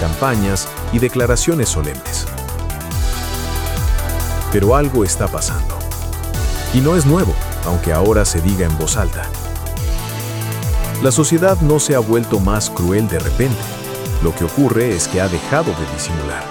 campañas y declaraciones solemnes. Pero algo está pasando. Y no es nuevo, aunque ahora se diga en voz alta. La sociedad no se ha vuelto más cruel de repente. Lo que ocurre es que ha dejado de disimular.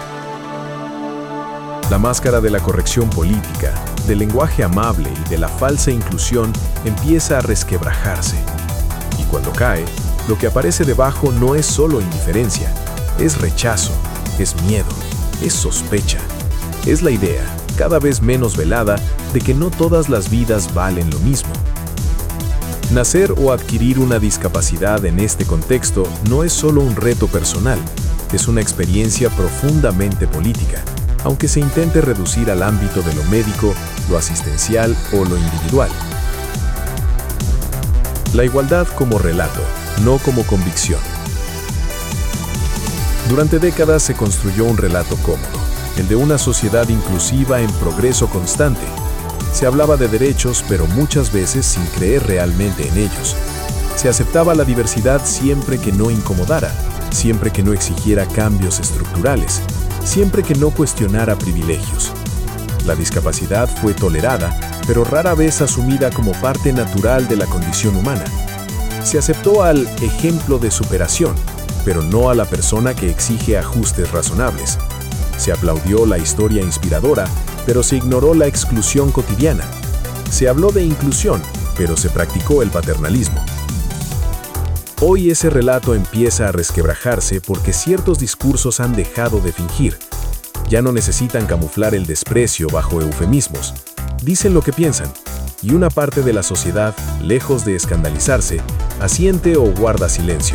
La máscara de la corrección política, del lenguaje amable y de la falsa inclusión empieza a resquebrajarse. Y cuando cae, lo que aparece debajo no es solo indiferencia, es rechazo, es miedo, es sospecha. Es la idea, cada vez menos velada, de que no todas las vidas valen lo mismo. Nacer o adquirir una discapacidad en este contexto no es solo un reto personal, es una experiencia profundamente política, aunque se intente reducir al ámbito de lo médico, lo asistencial o lo individual. La igualdad como relato, no como convicción. Durante décadas se construyó un relato cómodo, el de una sociedad inclusiva en progreso constante. Se hablaba de derechos, pero muchas veces sin creer realmente en ellos. Se aceptaba la diversidad siempre que no incomodara, siempre que no exigiera cambios estructurales, siempre que no cuestionara privilegios. La discapacidad fue tolerada, pero rara vez asumida como parte natural de la condición humana. Se aceptó al ejemplo de superación, pero no a la persona que exige ajustes razonables. Se aplaudió la historia inspiradora, pero se ignoró la exclusión cotidiana. Se habló de inclusión, pero se practicó el paternalismo. Hoy ese relato empieza a resquebrajarse porque ciertos discursos han dejado de fingir. Ya no necesitan camuflar el desprecio bajo eufemismos. Dicen lo que piensan, y una parte de la sociedad, lejos de escandalizarse, asiente o guarda silencio.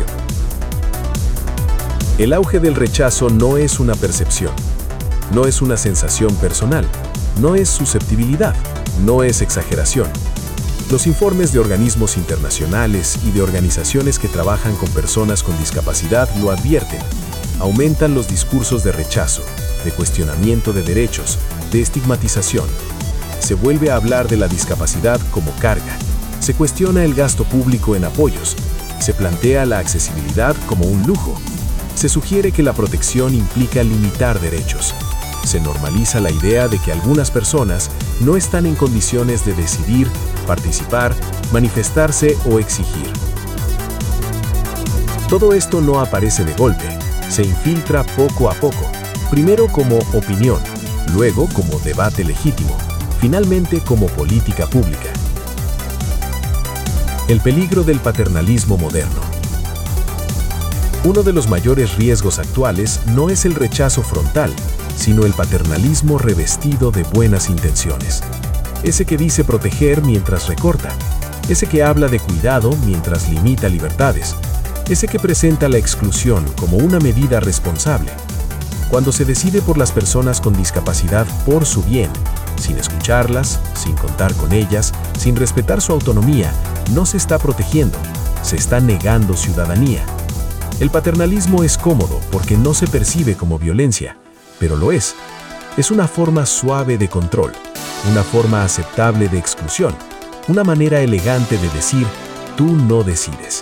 El auge del rechazo no es una percepción. No es una sensación personal, no es susceptibilidad, no es exageración. Los informes de organismos internacionales y de organizaciones que trabajan con personas con discapacidad lo advierten. Aumentan los discursos de rechazo, de cuestionamiento de derechos, de estigmatización. Se vuelve a hablar de la discapacidad como carga. Se cuestiona el gasto público en apoyos. Se plantea la accesibilidad como un lujo. Se sugiere que la protección implica limitar derechos. Se normaliza la idea de que algunas personas no están en condiciones de decidir, participar, manifestarse o exigir. Todo esto no aparece de golpe, se infiltra poco a poco, primero como opinión, luego como debate legítimo, finalmente como política pública. El peligro del paternalismo moderno. Uno de los mayores riesgos actuales no es el rechazo frontal, sino el paternalismo revestido de buenas intenciones. Ese que dice proteger mientras recorta, ese que habla de cuidado mientras limita libertades, ese que presenta la exclusión como una medida responsable. Cuando se decide por las personas con discapacidad por su bien, sin escucharlas, sin contar con ellas, sin respetar su autonomía, no se está protegiendo, se está negando ciudadanía. El paternalismo es cómodo porque no se percibe como violencia, pero lo es. Es una forma suave de control, una forma aceptable de exclusión, una manera elegante de decir, tú no decides.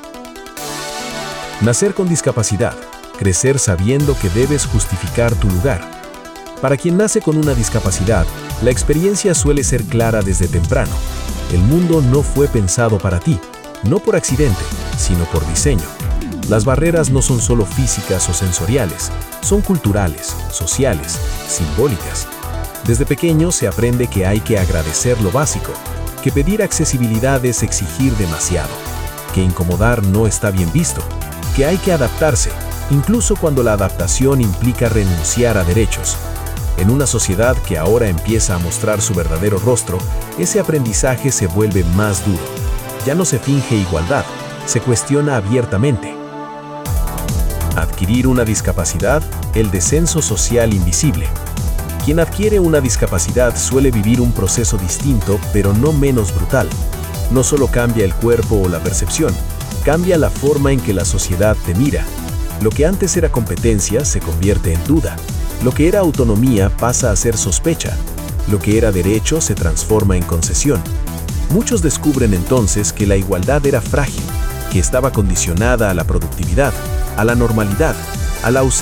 Nacer con discapacidad, crecer sabiendo que debes justificar tu lugar. Para quien nace con una discapacidad, la experiencia suele ser clara desde temprano. El mundo no fue pensado para ti, no por accidente, sino por diseño. Las barreras no son solo físicas o sensoriales, son culturales, sociales, simbólicas. Desde pequeño se aprende que hay que agradecer lo básico, que pedir accesibilidad es exigir demasiado, que incomodar no está bien visto, que hay que adaptarse, incluso cuando la adaptación implica renunciar a derechos. En una sociedad que ahora empieza a mostrar su verdadero rostro, ese aprendizaje se vuelve más duro. Ya no se finge igualdad, se cuestiona abiertamente. Adquirir una discapacidad, el descenso social invisible. Quien adquiere una discapacidad suele vivir un proceso distinto, pero no menos brutal. No solo cambia el cuerpo o la percepción, cambia la forma en que la sociedad te mira. Lo que antes era competencia se convierte en duda. Lo que era autonomía pasa a ser sospecha. Lo que era derecho se transforma en concesión. Muchos descubren entonces que la igualdad era frágil, que estaba condicionada a la productividad, a la normalidad, a la ausencia